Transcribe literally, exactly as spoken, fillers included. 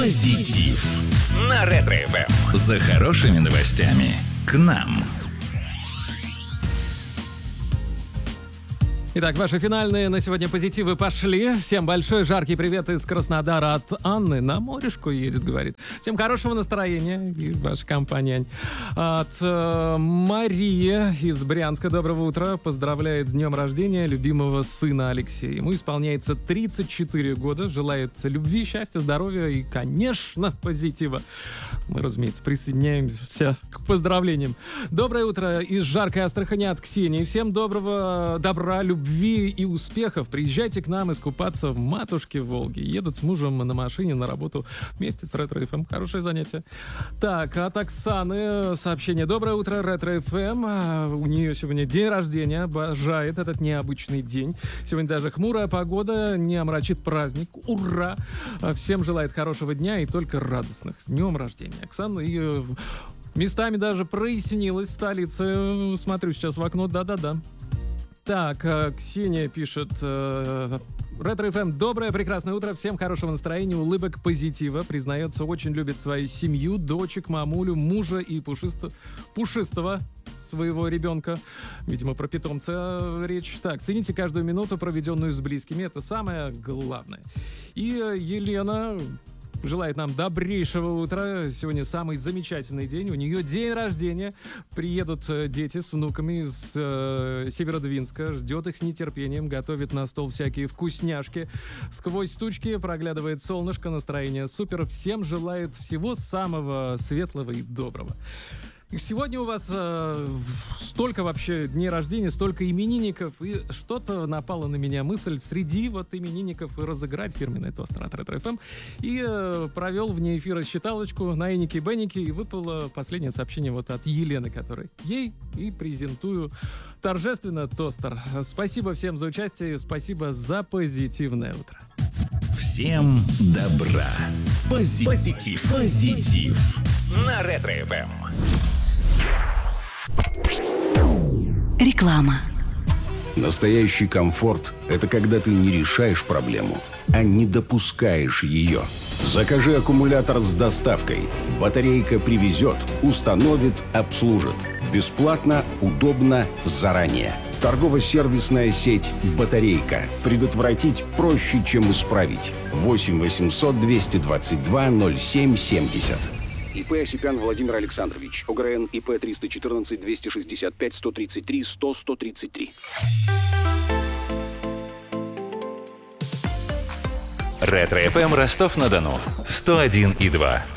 Позитив на Ретро эф эм. За хорошими новостями к нам. Итак, ваши финальные на сегодня позитивы пошли. Всем большой жаркий привет из Краснодара от Анны. На морешку едет, говорит. Всем хорошего настроения и ваша компания. От э, Марии из Брянска. Доброго утра. Поздравляет с днем рождения любимого сына Алексея. Ему исполняется тридцать четыре года. Желает любви, счастья, здоровья и, конечно, позитива. Мы, разумеется, присоединяемся к поздравлениям. Доброе утро из жаркой Астрахани от Ксении. Всем доброго добра, любви и успехов. Приезжайте к нам искупаться в Матушке Волги. Едут с мужем на машине на работу вместе с Ретро эф эм. Хорошее занятие. Так, от Оксаны сообщение. Доброе утро, Ретро эф эм. У нее сегодня день рождения. Обожает этот необычный день. Сегодня даже хмурая погода не омрачит праздник. Ура! Всем желает хорошего дня и только радостных. С днем рождения. Оксана, и местами даже прояснилось в столице. Смотрю сейчас в окно. Да-да-да. Так, Ксения пишет. Ретро эф эм, доброе, прекрасное утро. Всем хорошего настроения, улыбок, позитива. Признается, очень любит свою семью, дочек, мамулю, мужа и пушисто... пушистого своего ребенка. Видимо, про питомца речь. Так, цените каждую минуту, проведенную с близкими. Это самое главное. И Елена желает нам добрейшего утра. Сегодня самый замечательный день. У нее день рождения. Приедут дети с внуками из э, Северодвинска. Ждет их с нетерпением. Готовит на стол всякие вкусняшки. Сквозь тучки проглядывает солнышко. Настроение супер. Всем желает всего самого светлого и доброго. Сегодня у вас э, столько вообще дней рождения, столько именинников, и что-то напала на меня мысль среди вот именинников разыграть фирменный тостер от Ретро эф эм. И э, провел вне эфира считалочку на Эники-Бенники, и выпало последнее сообщение вот от Елены, которой ей и презентую торжественно тостер. Спасибо всем за участие, спасибо за позитивное утро. Всем добра. Пози- позитив. Позитив на Ретро эф эм. Реклама. Настоящий комфорт – это когда ты не решаешь проблему, а не допускаешь ее. Закажи аккумулятор с доставкой. Батарейка привезет, установит, обслужит. Бесплатно, удобно, заранее. Торгово-сервисная сеть «Батарейка». Предотвратить проще, чем исправить. восемь восемьсот двести двадцать два ноль семь семьдесят. ИП Осипян Владимир Александрович. ОГРН ИП триста четырнадцать двести шестьдесят пять сто тридцать три сто сто тридцать три. Ретро эф эм Ростов-на-Дону сто один и два.